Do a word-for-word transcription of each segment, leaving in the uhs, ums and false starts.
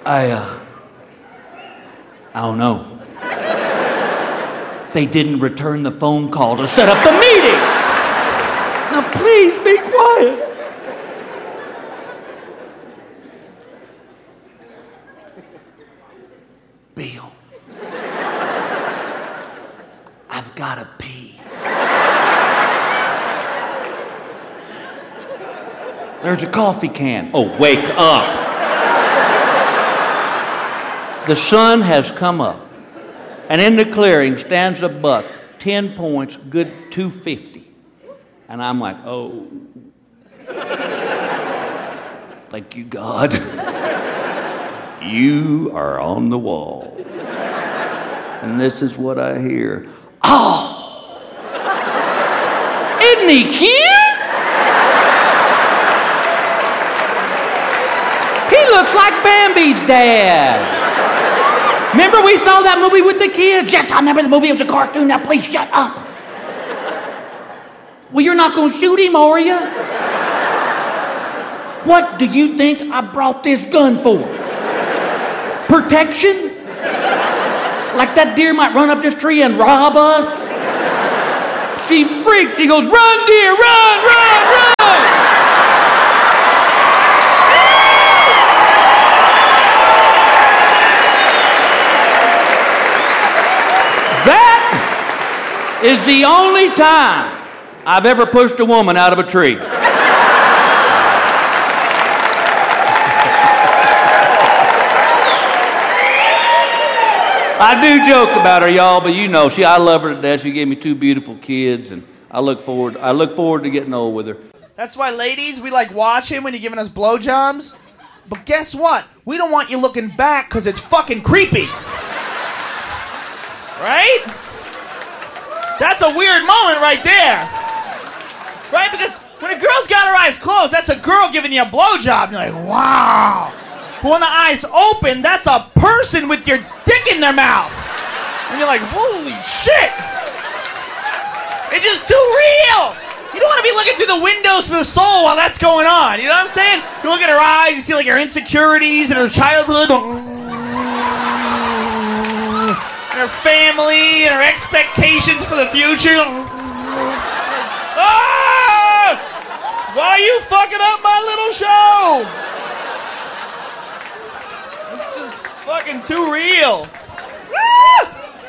I, uh, I don't know. They didn't return the phone call to set up the meeting. Now please be quiet. Bill, I've got to pee. There's a coffee can. Oh, wake up. The sun has come up. And in the clearing stands a buck, ten points, good two fifty. And I'm like, oh. Thank you, God. You are on the wall. And this is what I hear. Oh! Isn't he cute? He looks like Bambi's dad. Remember we saw that movie with the kids? Yes, I remember the movie. It was a cartoon. Now please shut up. Well, you're not going to shoot him, are you? What do you think I brought this gun for? Protection? Like that deer might run up this tree and rob us? She freaks. She goes, run, deer, run, run, run! Is the only time I've ever pushed a woman out of a tree. I do joke about her, y'all, but you know, she I love her to death. She gave me two beautiful kids, and I look forward I look forward to getting old with her. That's why, ladies, we like watching when you're giving us blowjobs. But guess what? We don't want you looking back because it's fucking creepy. Right? That's a weird moment right there. Right? Because when a girl's got her eyes closed, that's a girl giving you a blowjob. You're like, wow. But when the eyes open, that's a person with your dick in their mouth. And you're like, holy shit. It's just too real. You don't want to be looking through the windows to the soul while that's going on. You know what I'm saying? You look at her eyes, you see like her insecurities and her childhood. And her family and her expectations for the future. Ah! Why are you fucking up my little show? It's just fucking too real. Ah!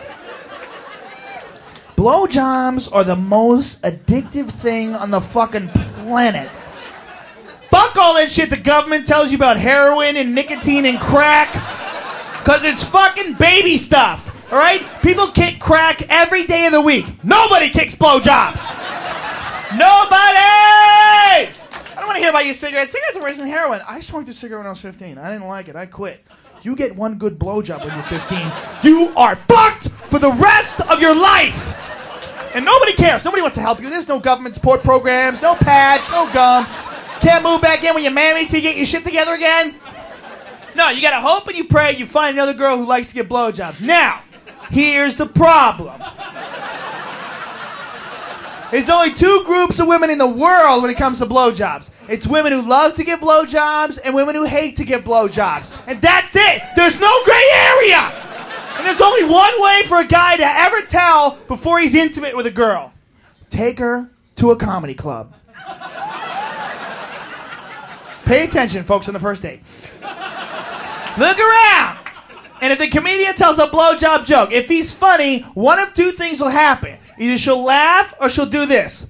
Blowjobs are the most addictive thing on the fucking planet. Fuck all that shit the government tells you about heroin and nicotine and crack. Cause it's fucking baby stuff. All right? People kick crack every day of the week. Nobody kicks blowjobs. Nobody! I don't want to hear about your cigarettes. Cigarettes are worse than heroin. I smoked a cigarette when I was fifteen. I didn't like it. I quit. You get one good blowjob when you're fifteen, you are fucked for the rest of your life. And nobody cares. Nobody wants to help you. There's no government support programs, no patch, no gum. Can't move back in when you're married till you get your shit together again. No, you gotta hope and you pray you find another girl who likes to get blowjobs. Now, here's the problem. There's only two groups of women in the world when it comes to blowjobs. It's women who love to give blowjobs and women who hate to give blowjobs. And that's it. There's no gray area. And there's only one way for a guy to ever tell before he's intimate with a girl. Take her to a comedy club. Pay attention, folks, on the first date. Look around. And if the comedian tells a blowjob joke, if he's funny, one of two things will happen. Either she'll laugh or she'll do this.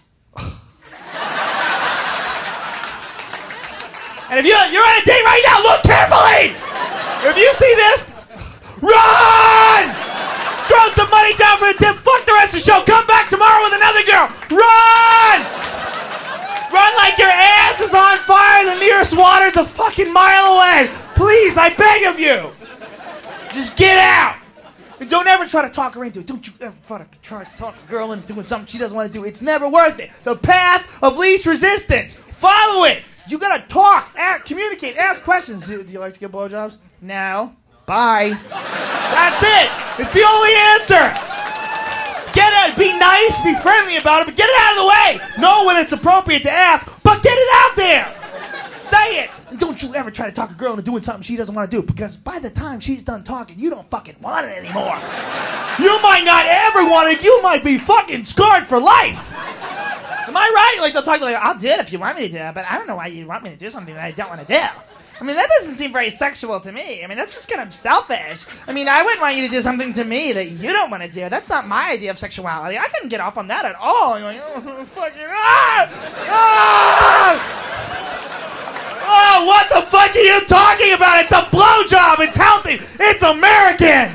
And if you're, you're on a date right now, look carefully! If you see this, run! Throw some money down for the tip, fuck the rest of the show, come back tomorrow with another girl, run! Run like your ass is on fire and the nearest water's a fucking mile away. Please, I beg of you. Just get out. And don't ever try to talk her into it. Don't you ever try to talk a girl into doing something she doesn't want to do. It's never worth it. The path of least resistance. Follow it. You gotta talk, act, communicate, ask questions. Do you like to get blowjobs? No. Bye. That's it. It's the only answer. Get it. Be nice. Be friendly about it, but get it out of the way. Know when it's appropriate to ask, but get it out there. Say it. And don't you ever try to talk a girl into doing something she doesn't want to do, because by the time she's done talking, you don't fucking want it anymore. You might not ever want it. You might be fucking scarred for life. Am I right? Like, they'll talk like, I'll do it if you want me to do it, but I don't know why you want me to do something that I don't want to do. I mean, that doesn't seem very sexual to me. I mean, that's just kind of selfish. I mean, I wouldn't want you to do something to me that you don't want to do. That's not my idea of sexuality. I couldn't get off on that at all. You're like, oh, fucking, ah! Ah! Oh, what the fuck are you talking about? It's a blowjob. It's healthy. It's American.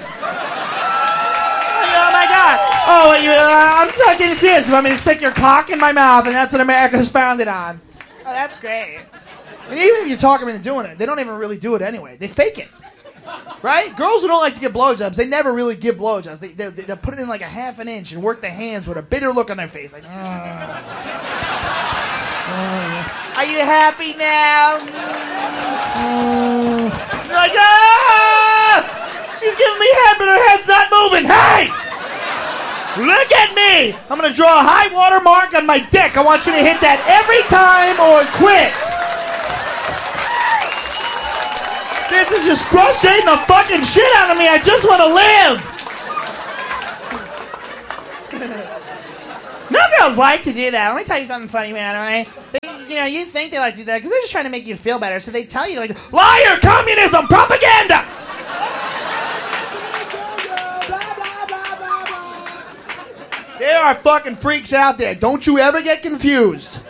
Oh my God. Oh, you, uh, I'm so confused. You want me to stick your cock in my mouth, and that's what America's founded on. Oh, that's great. And even if you talk them into doing it, they don't even really do it anyway. They fake it. Right? Girls who don't like to give blowjobs, they never really give blowjobs. They, they, they put it in like a half an inch and work the hands with a bitter look on their face. Like, mm. Mm. Are you happy now? Mm. Like, ah! She's giving me head, but her head's not moving. Hey! Look at me! I'm gonna draw a high water mark on my dick. I want you to hit that every time or quit. This is just frustrating the fucking shit out of me. I just want to live. No girls like to do that. Let me tell you something funny, man, all right? They, you know, you think they like to do that because they're just trying to make you feel better. So they tell you, like, liar, communism, propaganda. There are fucking freaks out there. Don't you ever get confused.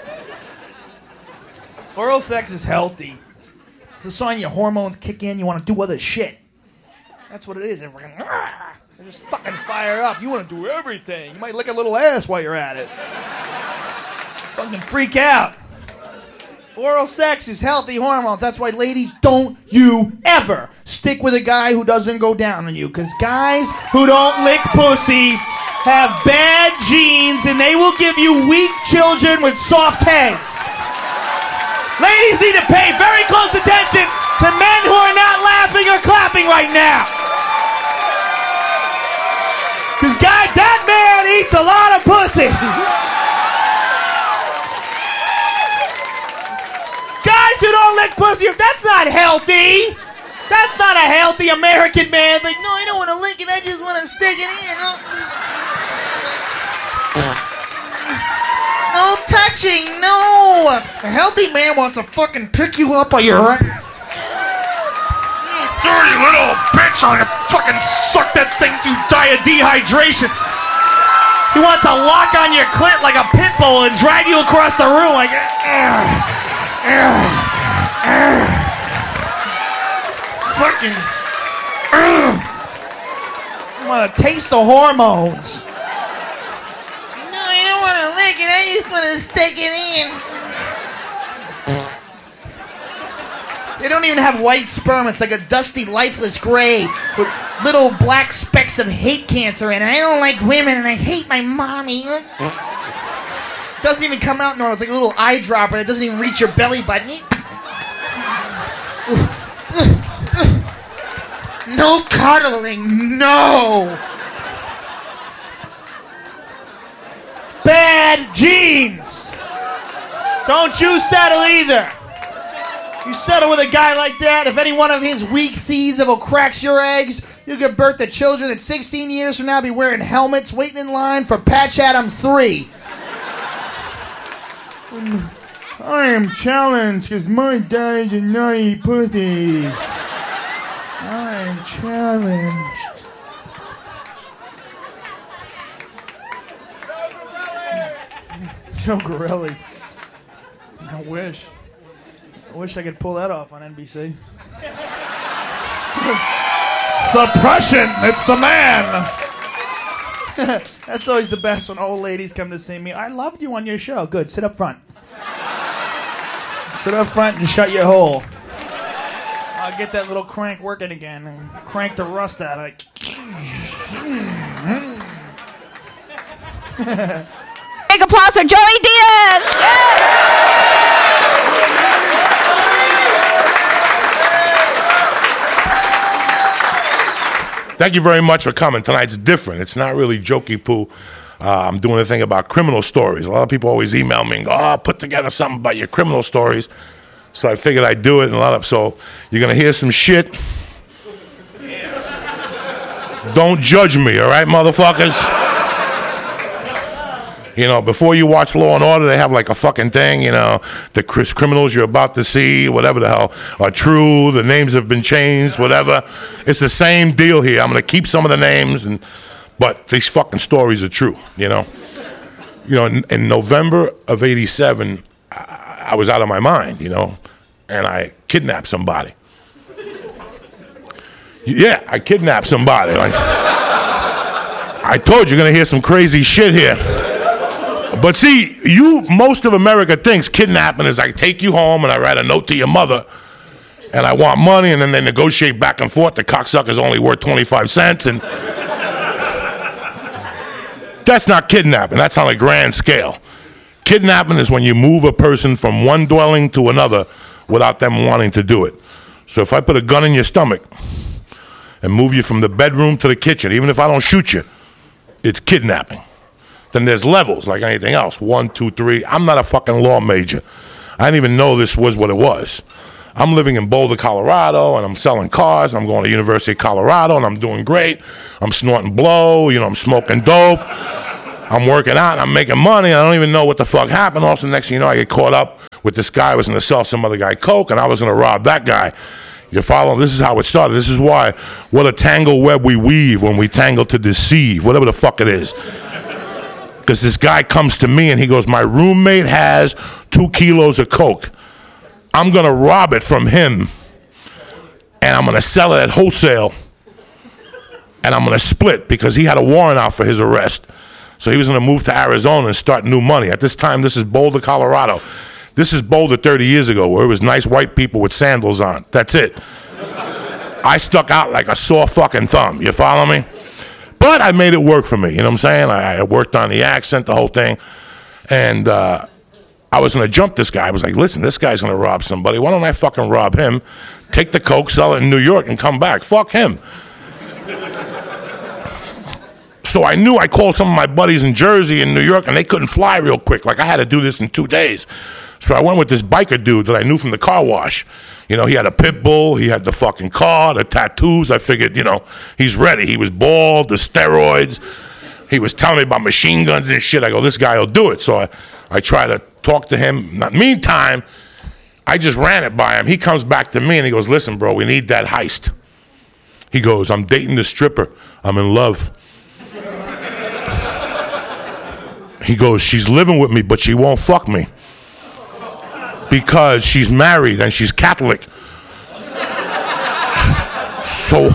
Oral sex is healthy. It's a sign your hormones kick in. You want to do other shit. That's what it is. They're fucking, they just fucking fire up. You want to do everything. You might lick a little ass while you're at it. Fucking freak out. Oral sex is healthy hormones. That's why, ladies, don't you ever stick with a guy who doesn't go down on you. Because guys who don't lick pussy have bad genes, and they will give you weak children with soft heads. Ladies need to pay very close attention to men who are not laughing or clapping right now. Because, God, that man eats a lot of pussy. Guys who don't lick pussy, if that's not healthy, that's not a healthy American man. Like, no, I don't want to lick it, I just want to stick it in. No touching, no! A healthy man wants to fucking pick you up by your ass. You dirty little bitch, I'm gonna fucking suck that thing through diet dehydration. He wants to lock on your clit like a pit bull and drag you across the room like, ugh, ugh, ugh. Fucking, ugh. I wanna taste the hormones. I just want to stick it in. They don't even have white sperm. It's like a dusty, lifeless gray with little black specks of hate cancer in it. I don't like women, and I hate my mommy. It doesn't even come out normal. It's like a little eyedropper that doesn't even reach your belly button. No cuddling, no. Bad genes. Don't you settle either. You settle with a guy like that, if any one of his weak seeds will cracks your eggs, you'll give birth to children that sixteen years from now be wearing helmets waiting in line for Patch Adams three. I am challenged because my daddy's a naughty pussy. I am challenged. Joe Gorelli. I wish. I wish I could pull that off on N B C. Suppression! It's the man! That's always the best when old ladies come to see me. I loved you on your show. Good. Sit up front. Sit up front and shut your hole. I'll get that little crank working again and crank the rust out of it. Big applause for Joey Diaz! Yay! Thank you very much for coming. Tonight's different. It's not really jokey poo. Uh, I'm doing a thing about criminal stories. A lot of people always email me and go, oh, put together something about your criminal stories. So I figured I'd do it and a lot of, so you're gonna hear some shit. Don't judge me, all right, motherfuckers? You know, before you watch Law and Order, they have like a fucking thing, you know, the criminals you're about to see, whatever the hell, are true, the names have been changed, whatever. It's the same deal here. I'm going to keep some of the names, and but these fucking stories are true, you know. You know, in, in November of eighty-seven, I, I was out of my mind, you know, and I kidnapped somebody. Yeah, I kidnapped somebody. Like, I told you, you're going to hear some crazy shit here. But see, you, most of America thinks kidnapping is I take you home and I write a note to your mother and I want money, and then they negotiate back and forth. The cocksucker's only worth twenty-five cents. And that's not kidnapping. That's on a grand scale. Kidnapping is when you move a person from one dwelling to another without them wanting to do it. So if I put a gun in your stomach and move you from the bedroom to the kitchen, even if I don't shoot you, it's kidnapping. Then there's levels like anything else. One, two, three. I'm not a fucking law major. I didn't even know this was what it was. I'm living in Boulder, Colorado, and I'm selling cars. I'm going to University of Colorado, and I'm doing great. I'm snorting blow. You know, I'm smoking dope. I'm working out, and I'm making money. I don't even know what the fuck happened. Also, the next thing you know, I get caught up with this guy. I was going to sell some other guy coke, and I was going to rob that guy. You follow? This is how it started. This is why, what a tangle web we weave when we tangle to deceive, whatever the fuck it is. Because this guy comes to me and he goes, my roommate has two kilos of coke. I'm going to rob it from him, and I'm going to sell it at wholesale, and I'm going to split because he had a warrant out for his arrest. So he was going to move to Arizona and start new money. At this time, this is Boulder, Colorado. This is Boulder thirty years ago, where it was nice white people with sandals on. That's it. I stuck out like a sore fucking thumb. You follow me? But I made it work for me. You know what I'm saying? I, I worked on the accent, the whole thing. And uh, I was going to jump this guy. I was like, listen, this guy's going to rob somebody. Why don't I fucking rob him, take the coke, sell it in New York, and come back? Fuck him. So I knew I called some of my buddies in Jersey and New York, and they couldn't fly real quick. Like, I had to do this in two days. So I went with this biker dude that I knew from the car wash. You know, he had a pit bull, he had the fucking car, the tattoos. I figured, you know, he's ready. He was bald, the steroids. He was telling me about machine guns and shit. I go, this guy will do it. So I, I try to talk to him. Meantime, I just ran it by him. He comes back to me and he goes, listen, bro, we need that heist. He goes, I'm dating the stripper. I'm in love. He goes, she's living with me, but she won't fuck me because she's married and she's Catholic. So,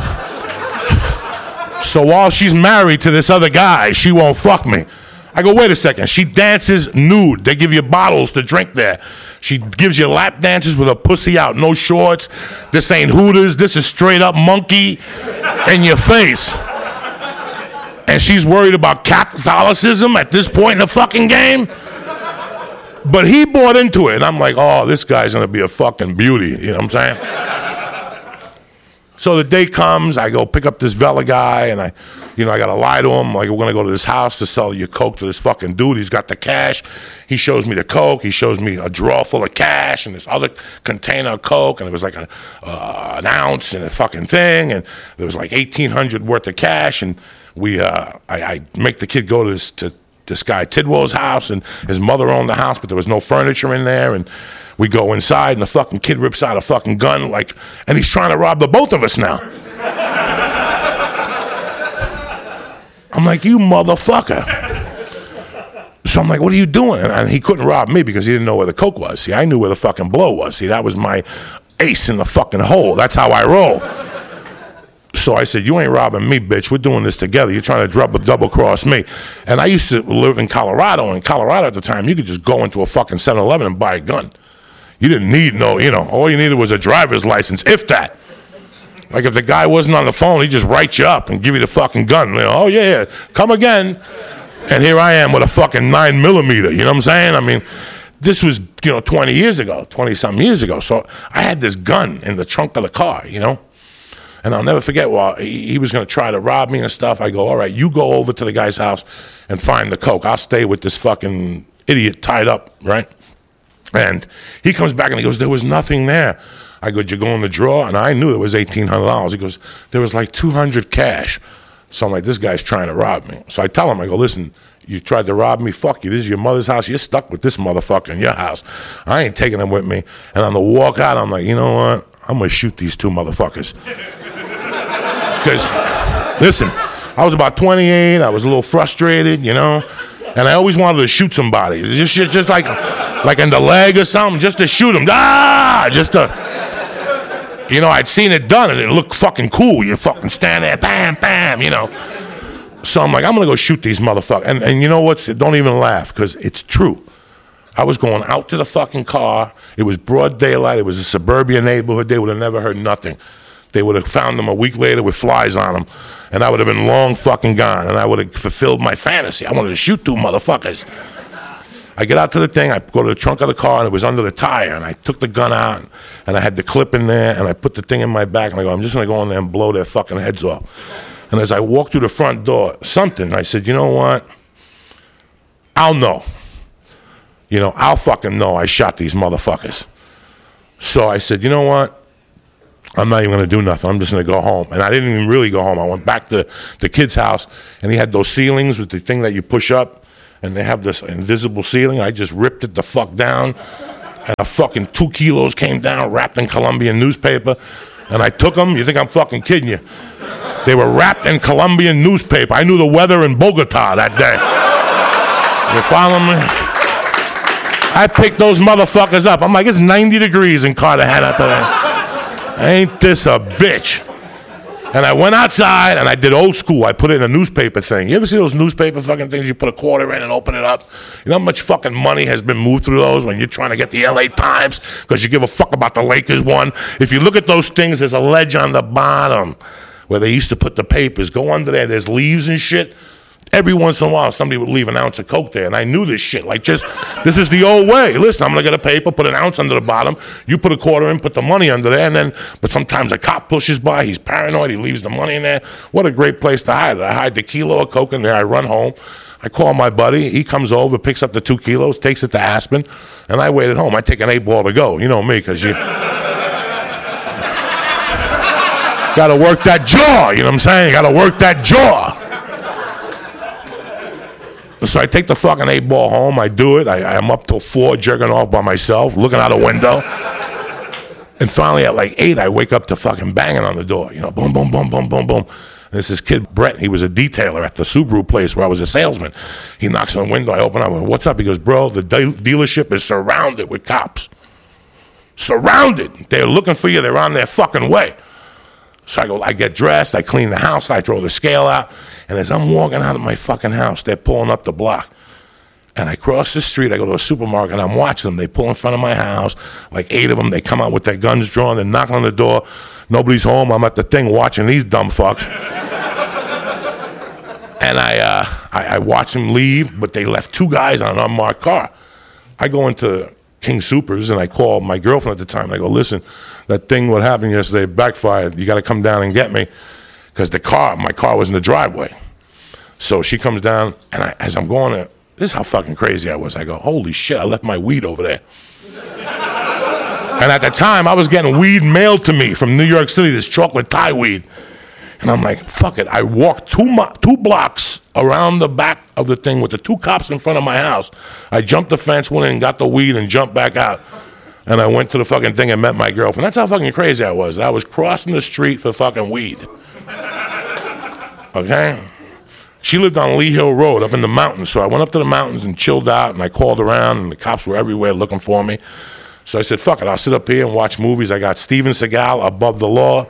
so while she's married to this other guy, she won't fuck me. I go, wait a second. She dances nude. They give you bottles to drink there. She gives you lap dances with her pussy out, no shorts. This ain't Hooters. This is straight up monkey in your face. And she's worried about Catholicism at this point in the fucking game. But he bought into it. And I'm like, oh, this guy's going to be a fucking beauty. You know what I'm saying? So the day comes, I go pick up this Vela guy, and I, you know, I got to lie to him. Like, we're going to go to this house to sell your coke to this fucking dude. He's got the cash. He shows me the coke. He shows me a drawer full of cash and this other container of coke. And it was like a, uh, an ounce and a fucking thing. And there was like eighteen hundred worth of cash. And we, uh, I, I make the kid go to this, to this guy Tidwell's house, and his mother owned the house, but there was no furniture in there. And we go inside, and the fucking kid rips out a fucking gun, like, and he's trying to rob the both of us now. I'm like, you motherfucker. So I'm like, what are you doing? And he couldn't rob me because he didn't know where the coke was. See, I knew where the fucking blow was. See, that was my ace in the fucking hole. That's how I roll. So I said, you ain't robbing me, bitch. We're doing this together. You're trying to double, double cross me. And I used to live in Colorado. And in Colorado at the time, you could just go into a fucking seven eleven and buy a gun. You didn't need no, you know, all you needed was a driver's license, if that. Like, if the guy wasn't on the phone, he'd just write you up and give you the fucking gun. You know, oh, yeah, yeah, come again. And here I am with a fucking nine millimeter. You know what I'm saying? I mean, this was, you know, twenty years ago, twenty-something years ago. So I had this gun in the trunk of the car, you know? And I'll never forget, while he, he was going to try to rob me and stuff, I go, all right, you go over to the guy's house and find the coke. I'll stay with this fucking idiot tied up, right? And he comes back and he goes, there was nothing there. I go, did you go in the drawer? And I knew it was eighteen hundred dollars. He goes, there was like two hundred cash. So I'm like, this guy's trying to rob me. So I tell him, I go, listen, you tried to rob me? Fuck you. This is your mother's house. You're stuck with this motherfucker in your house. I ain't taking him with me. And on the walk out, I'm like, you know what? I'm going to shoot these two motherfuckers. Because, listen, I was about twenty-eight. I was a little frustrated, you know. And I always wanted to shoot somebody. Just, just, just like, like in the leg or something, just to shoot him. Ah! Just to, you know, I'd seen it done and it looked fucking cool. You fucking stand there, bam, bam, you know. So I'm like, I'm going to go shoot these motherfuckers. And, and you know what? Don't even laugh, because it's true. I was going out to the fucking car. It was broad daylight. It was a suburban neighborhood. They would have never heard nothing. They would have found them a week later with flies on them, and I would have been long fucking gone, and I would have fulfilled my fantasy. I wanted to shoot two motherfuckers. I get out to the thing. I go to the trunk of the car, and it was under the tire, and I took the gun out, and I had the clip in there, and I put the thing in my back, and I go, I'm just going to go in there and blow their fucking heads off. And as I walked through the front door, something, I said, you know what? I'll know. You know, I'll fucking know I shot these motherfuckers. So I said, you know what? I'm not even going to do nothing. I'm just going to go home. And I didn't even really go home. I went back to the kid's house, and he had those ceilings with the thing that you push up, and they have this invisible ceiling. I just ripped it the fuck down, and a fucking two kilos came down, wrapped in Colombian newspaper, and I took them. You think I'm fucking kidding you? They were wrapped in Colombian newspaper. I knew the weather in Bogota that day. You follow me? I picked those motherfuckers up. I'm like, it's ninety degrees in Cartagena today. Ain't this a bitch? And I went outside and I did old school. I put it in a newspaper thing. You ever see those newspaper fucking things? You put a quarter in and open it up. You know how much fucking money has been moved through those when you're trying to get the L A Times because you give a fuck about the Lakers one? If you look at those things, there's a ledge on the bottom where they used to put the papers. Go under there. There's leaves and shit. Every once in a while, somebody would leave an ounce of Coke there, and I knew this shit. Like, just, this is the old way. Listen, I'm going to get a paper, put an ounce under the bottom. You put a quarter in, put the money under there, and then, but sometimes a cop pushes by. He's paranoid. He leaves the money in there. What a great place to hide. I hide the kilo of Coke in there. I run home. I call my buddy. He comes over, picks up the two kilos, takes it to Aspen, and I wait at home. I take an eight ball to go. You know me, because you got to work that jaw. You know what I'm saying? You got to work that jaw. So I take the fucking eight ball home. I do it. I, I'm up till four, jerking off by myself, looking out a window. And finally, at like eight, I wake up to fucking banging on the door. You know, boom, boom, boom, boom, boom, boom. And it's this kid, Brett. He was a detailer at the Subaru place where I was a salesman. He knocks on the window. I open up. I go, what's up? He goes, bro, the de- dealership is surrounded with cops. Surrounded. They're looking for you. They're on their fucking way. So I go, I get dressed, I clean the house, I throw the scale out, and as I'm walking out of my fucking house, they're pulling up the block. And I cross the street, I go to a supermarket, and I'm watching them. They pull in front of my house, like eight of them. They come out with their guns drawn, they're knocking on the door. Nobody's home. I'm at the thing watching these dumb fucks. And I, uh, I, I watch them leave, but they left two guys on an unmarked car. I go into King Supers, and I call my girlfriend at the time. I go, listen, that thing what happened yesterday backfired. You got to come down and get me, because the car, my car was in the driveway. So she comes down, and I, as I'm going there, this is how fucking crazy I was. I go, holy shit, I left my weed over there. And at the time, I was getting weed mailed to me from New York City, this chocolate Thai weed. And I'm like, fuck it. I walked two mo- two blocks around the back of the thing with the two cops in front of my house. I jumped the fence, went in and got the weed and jumped back out. And I went to the fucking thing and met my girlfriend. That's how fucking crazy I was. I was crossing the street for fucking weed. Okay? She lived on Lee Hill Road up in the mountains. So I went up to the mountains and chilled out, and I called around, and the cops were everywhere looking for me. So I said, fuck it, I'll sit up here and watch movies. I got Steven Seagal, Above the Law.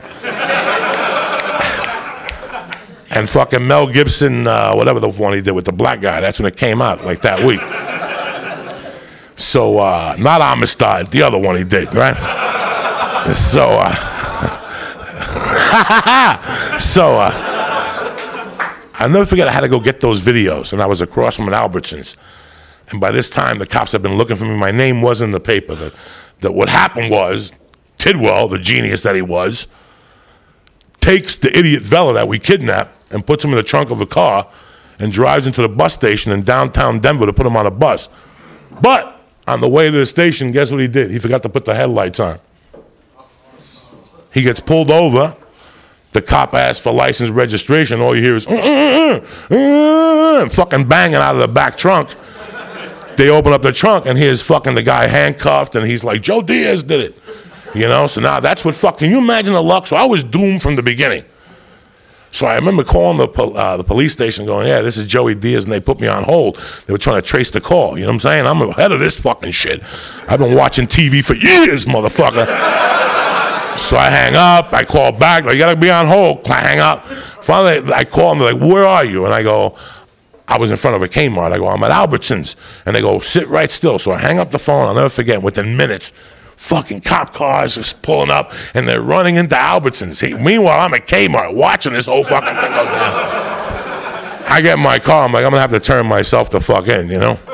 And fucking Mel Gibson, uh, whatever the one he did with the black guy. That's when it came out, like that week. So, uh, not Amistad, the other one he did, right? So, uh, so, uh, I'll never forget I had to go get those videos, and I was across from an Albertsons. And by this time, the cops had been looking for me. My name was in the paper. That, that what happened was, Tidwell, the genius that he was, takes the idiot fella that we kidnapped and puts him in the trunk of a car and drives into the bus station in downtown Denver to put him on a bus. But On the way to the station, guess what he did? He forgot to put the headlights on. He gets pulled over. The cop asks for license registration. All you hear is, uh, uh, uh, uh, fucking banging out of the back trunk. They open up the trunk, and here's fucking the guy handcuffed, and he's like, Joe Diaz did it. You know, so now that's what fuck, can you imagine the luck? So I was doomed from the beginning. So I remember calling the pol- uh, the police station going, yeah, this is Joey Diaz, and they put me on hold. They were trying to trace the call. You know what I'm saying? I'm ahead of this fucking shit. I've been watching T V for years, motherfucker. So I hang up. I call back. Like, you got to be on hold. I hang up. Finally, I call them. They're like, where are you? And I go, I was in front of a Kmart. I go, I'm at Albertsons. And they go, sit right still. So I hang up the phone. I'll never forget. Within minutes, fucking cop cars just pulling up, and they're running into Albertsons. He, meanwhile, I'm at Kmart watching this whole fucking thing go down. I get in my car. I'm like, I'm going to have to turn myself the fuck in, you know?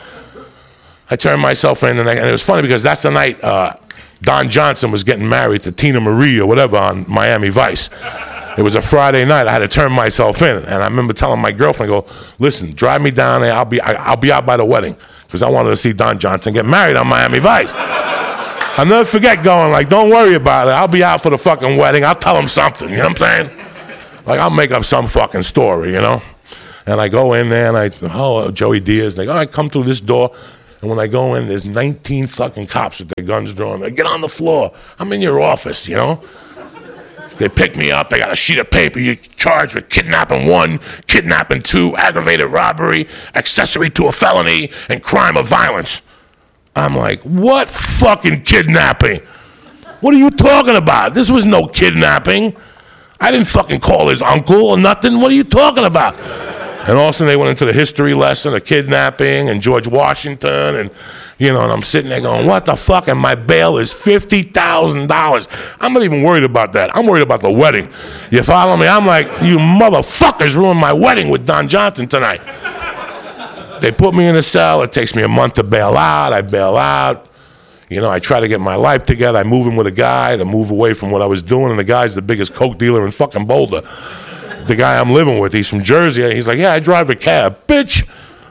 I turned myself in, and, I, and it was funny because that's the night uh, Don Johnson was getting married to Tina Marie or whatever on Miami Vice. It was a Friday night. I had to turn myself in, and I remember telling my girlfriend, I go, listen, drive me down there. I'll be, I, I'll be out by the wedding because I wanted to see Don Johnson get married on Miami Vice. I'll never forget going like, don't worry about it. I'll be out for the fucking wedding. I'll tell him something, you know what I'm saying? Like, I'll make up some fucking story, you know? And I go in there, and I, oh, Joey Diaz. And they go, all right, come through this door. And when I go in, there's nineteen fucking cops with their guns drawn. They get on the floor. I'm in your office, you know? They pick me up. They got a sheet of paper. You're charged with kidnapping one, kidnapping two, aggravated robbery, accessory to a felony, and crime of violence. I'm like, what fucking kidnapping? What are you talking about? This was no kidnapping. I didn't fucking call his uncle or nothing. What are you talking about? And all of a sudden they went into the history lesson of kidnapping and George Washington, and you know, and I'm sitting there going, what the fuck? And my bail is fifty thousand dollars. I'm not even worried about that. I'm worried about the wedding. You follow me? I'm like, you motherfuckers ruined my wedding with Don Johnson tonight. They put me in a cell. It takes me a month to bail out. I bail out. You know, I try to get my life together. I move in with a guy to move away from what I was doing, and the guy's the biggest coke dealer in fucking Boulder. The guy I'm living with, he's from Jersey. He's like, yeah, I drive a cab. Bitch.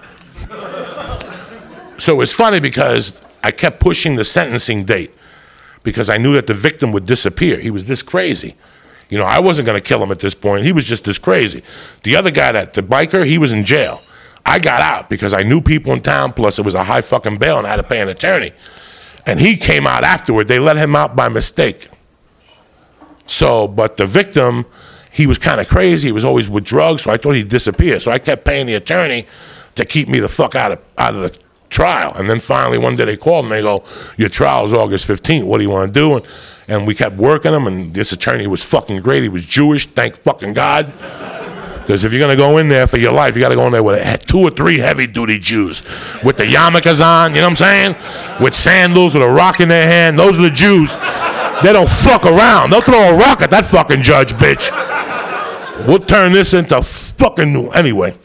So it was funny because I kept pushing the sentencing date because I knew that the victim would disappear. He was this crazy. You know, I wasn't going to kill him at this point. He was just this crazy. The other guy, that the biker, he was in jail. I got out because I knew people in town, plus it was a high fucking bail and I had to pay an attorney. And he came out afterward. They let him out by mistake. So, but the victim, he was kind of crazy. He was always with drugs, so I thought he'd disappear. So I kept paying the attorney to keep me the fuck out of out of the trial. And then finally one day they called and they go, your trial is August fifteenth. What do you want to do? And, and we kept working him, and this attorney was fucking great. He was Jewish, thank fucking God. Because if you're going to go in there for your life, you got to go in there with two or three heavy-duty Jews. With the yarmulkes on, you know what I'm saying? With sandals, with a rock in their hand. Those are the Jews. They don't fuck around. They'll throw a rock at that fucking judge, bitch. We'll turn this into fucking... Anyway.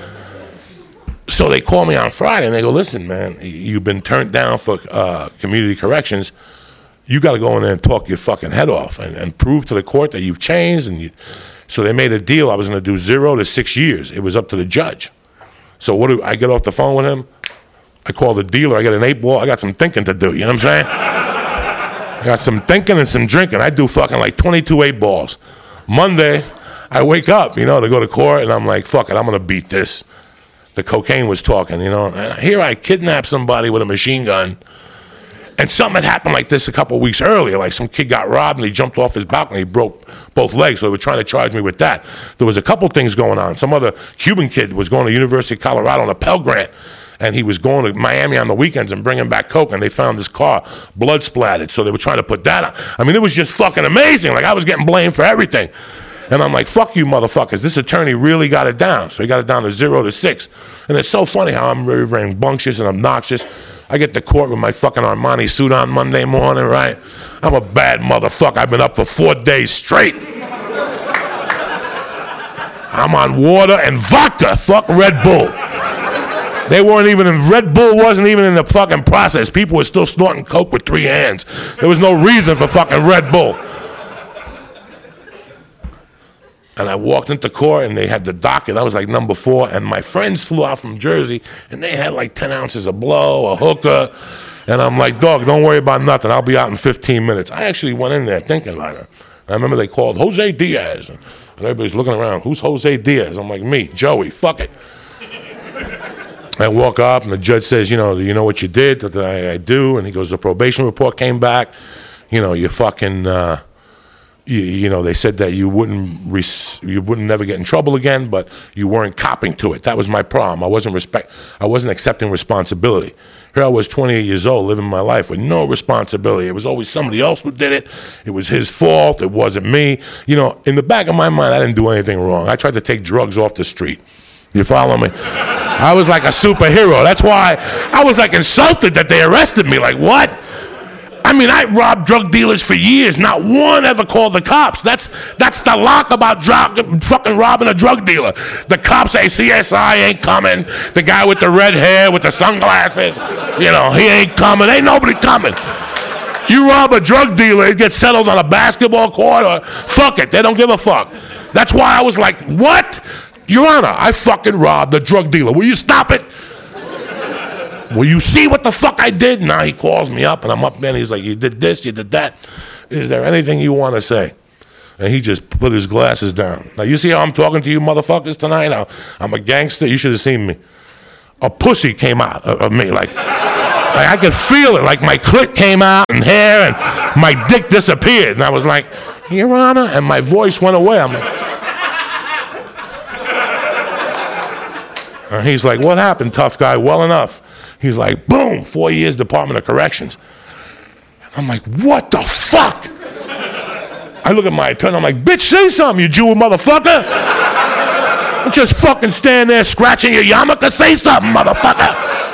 So they call me on Friday, and they go, listen, man, you've been turned down for uh, community corrections. You got to go in there and talk your fucking head off and, and prove to the court that you've changed. And you... So they made a deal. I was going to do zero to six years. It was up to the judge. So what do I get off the phone with him? I call the dealer. I got an eight ball. I got some thinking to do. You know what I'm saying? I got some thinking and some drinking. I do fucking like twenty-two eight balls. Monday, I wake up, you know, to go to court, and I'm like, fuck it, I'm going to beat this. The cocaine was talking, you know. And here I kidnapped somebody with a machine gun. And something had happened like this a couple of weeks earlier. Like some kid got robbed and he jumped off his balcony. He broke both legs, so they were trying to charge me with that. There was a couple things going on. Some other Cuban kid was going to University of Colorado on a Pell Grant, and he was going to Miami on the weekends and bringing back coke, and they found this car blood splattered, so they were trying to put that on. I mean, it was just fucking amazing. Like, I was getting blamed for everything. And I'm like, fuck you motherfuckers. This attorney really got it down. So he got it down to zero to six. And it's so funny how I'm very rambunctious and obnoxious. I get to court with my fucking Armani suit on Monday morning, right? I'm a bad motherfucker. I've been up for four days straight. I'm on water and vodka. Fuck Red Bull. They weren't even in, Red Bull wasn't even in the fucking process. People were still snorting coke with three hands. There was no reason for fucking Red Bull. And I walked into court, and they had the docket. I was like number four, and my friends flew out from Jersey, and they had like ten ounces of blow, a hooker. And I'm like, dog, don't worry about nothing. I'll be out in fifteen minutes. I actually went in there thinking like it. I remember they called Jose Diaz. And everybody's looking around. Who's Jose Diaz? I'm like, me, Joey, fuck it. I walk up, and the judge says, you know, do you know what you did? I, I do. And he goes, the probation report came back. You know, you fucking... Uh, You, you know, they said that you wouldn't res- you wouldn't never get in trouble again, but you weren't copping to it. That was my problem. I wasn't respect. I wasn't accepting responsibility. Here I was, twenty-eight years old, living my life with no responsibility. It was always somebody else who did it. It was his fault. It wasn't me. You know, in the back of my mind, I didn't do anything wrong. I tried to take drugs off the street. You follow me? I was like a superhero. That's why I was like insulted that they arrested me. Like, what? I mean, I robbed drug dealers for years. Not one ever called the cops. That's that's the lock about drug, fucking robbing a drug dealer. The cops say C S I ain't coming. The guy with the red hair with the sunglasses, you know, he ain't coming. Ain't nobody coming. You rob a drug dealer, it gets settled on a basketball court or fuck it. They don't give a fuck. That's why I was like, what? Your Honor, I fucking robbed a drug dealer. Will you stop it? Will you see what the fuck I did? Now he calls me up, and I'm up there, and he's like, you did this, you did that. Is there anything you want to say? And he just put his glasses down. Now, you see how I'm talking to you motherfuckers tonight? Now, I'm a gangster. You should have seen me. A pussy came out of, of me. Like, like, I could feel it. Like, my clit came out and hair, and my dick disappeared. And I was like, Your Honor, and my voice went away. I'm like... And he's like, what happened, tough guy? Well enough. He's like, boom, four years Department of Corrections. I'm like, what the fuck? I look at my attorney, I'm like, bitch, say something, you Jew motherfucker. Don't just fucking stand there scratching your yarmulke. Say something, motherfucker.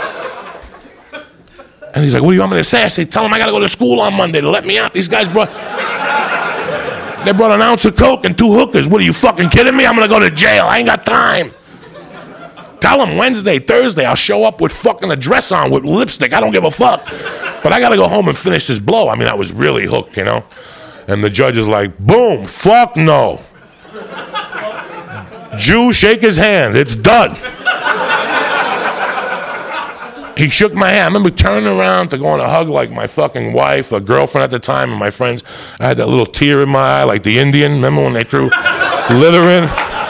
And he's like, what do you want me to say? I say, tell him I gotta go to school on Monday to let me out. These guys brought, they brought an ounce of coke and two hookers. What, are you fucking kidding me? I'm gonna go to jail. I ain't got time. Tell them Wednesday, Thursday, I'll show up with fucking a dress on with lipstick. I don't give a fuck. But I got to go home and finish this blow. I mean, I was really hooked, you know. And the judge is like, boom, fuck no. Jew, shake his hand. It's done. He shook my hand. I remember turning around to go on a hug like my fucking wife, a girlfriend at the time, and my friends. I had that little tear in my eye like the Indian. Remember when they threw litter in?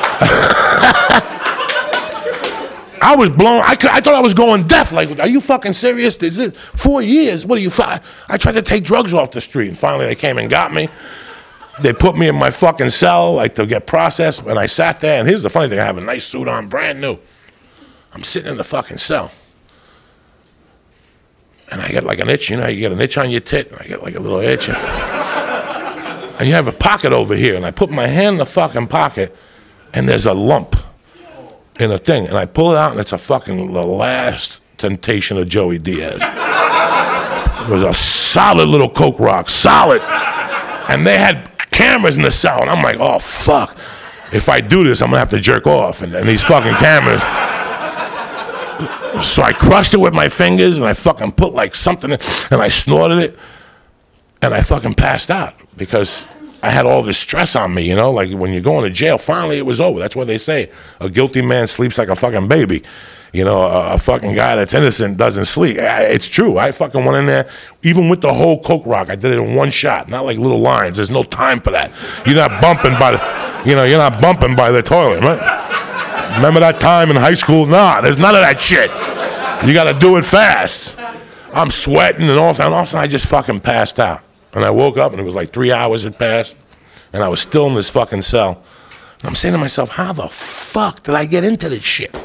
I was blown. I, could, I thought I was going deaf. Like, are you fucking serious? Is it four years? What are you? Fi-? I tried to take drugs off the street, and finally they came and got me. They put me in my fucking cell, like, to get processed, and I sat there. And here's the funny thing: I have a nice suit on, brand new. I'm sitting in the fucking cell, and I get like an itch. You know, you get an itch on your tit, and I get like a little itch, and, and you have a pocket over here, and I put my hand in the fucking pocket, and there's a lump in a thing, and I pull it out, and it's a fucking the last temptation of Joey Diaz. It was a solid little coke rock, solid. And they had cameras in the cell, and I'm like, oh fuck, if I do this, I'm gonna have to jerk off, and, and these fucking cameras. So I crushed it with my fingers, and I fucking put like something in, and I snorted it, and I fucking passed out because I had all this stress on me, you know, like when you're going to jail, finally it was over. That's what they say. A guilty man sleeps like a fucking baby. You know, a, a fucking guy that's innocent doesn't sleep. It's true. I fucking went in there, even with the whole coke rock, I did it in one shot, not like little lines. There's no time for that. You're not bumping by the, you know, you're not bumping by the toilet, right? Remember that time in high school? Nah, there's none of that shit. You got to do it fast. I'm sweating and all, and all of a sudden I just fucking passed out. And I woke up, and it was like three hours had passed, and I was still in this fucking cell. And I'm saying to myself, how the fuck did I get into this shit?